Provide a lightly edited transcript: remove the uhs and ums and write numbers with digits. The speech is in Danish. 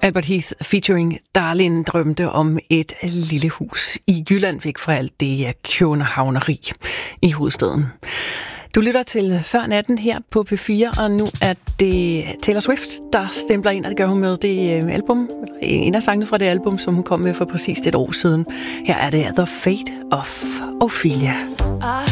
Albert Heath featuring Darlin drømte om et lille hus i Jylland væk fra alt det københavneri i hovedstaden. Du lytter til Før Natten her på P4, og nu er det Taylor Swift, der stempler ind, og det gør hun med det album, en af sangene fra det album, som hun kom med for præcis et år siden. Her er det The Fate of Ophelia.